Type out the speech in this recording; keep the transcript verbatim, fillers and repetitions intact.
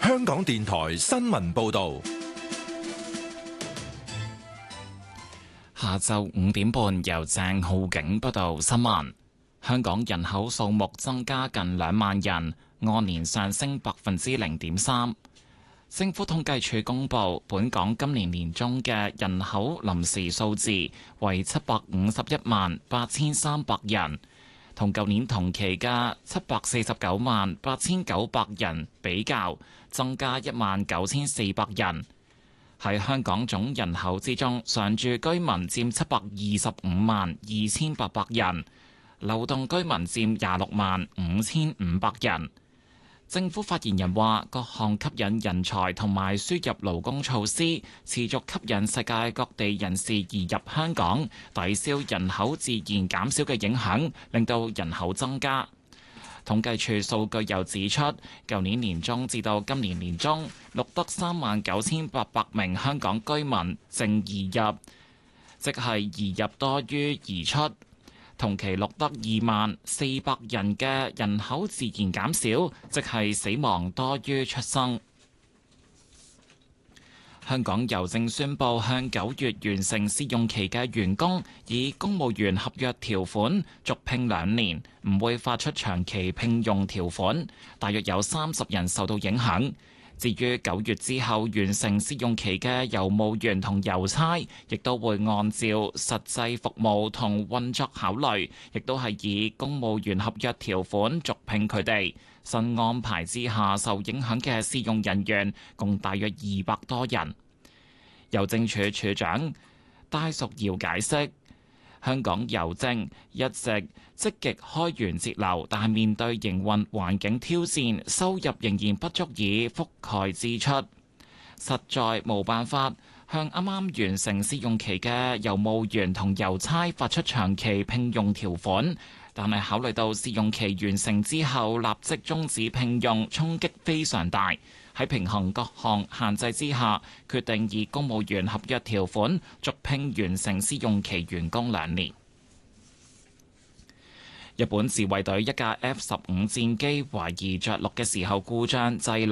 香港電台新聞報道。 下晝五點半，由鄭浩景報道新聞。香港人口數目增加近兩萬人，按年上升百分之零點三。政府統計處公布，本港今年年中嘅人口臨時數字為七百五十一萬八千三百人，同舊年同期嘅七百四十九萬八千九百人比較，增加一萬九千四百人。喺香港總人口之中，常住居民佔七百二十五萬二千八百人，流動居民佔廿六萬五千五百人。政府發言人話，各項吸引人才同埋輸入勞工措施，持續吸引世界各地人士移入香港，抵消人口自然減少嘅影響，令到人口增加。統計處數據又指出，舊年年中至到今年年中，錄得三萬九千八百名香港居民淨移入，即係移入多於移出。同期錄得二萬四百人嘅人口自然減少，即係死亡多於出生。香港郵政宣布向九月完成試用期嘅員工以公務員合約條款續聘兩年，唔會發出長期聘用條款，大約有三十人受到影響。至於九月之後完成試用期嘅郵務員同郵差，亦都會按照實際服務同運作考慮，亦都係以公務員合約條款續聘佢哋。新安排之下受影響嘅試用人員共大約二百多人。郵政署署長戴淑瑤解釋，香港郵政一直積極開源節流，但係面對營運環境挑戰，收入仍然不足以覆蓋支出，實在冇辦法向啱啱完成試用期嘅郵務員同郵差發出長期聘用條款。但係考慮到試用期完成之後立即終止聘用，衝擊非常大。喺平衡各項限制之下，決定以公務員合約條款續聘完成試用期員工兩年。日本自衛隊一架 F 十五戰機懷疑着陸嘅時候故障滯留。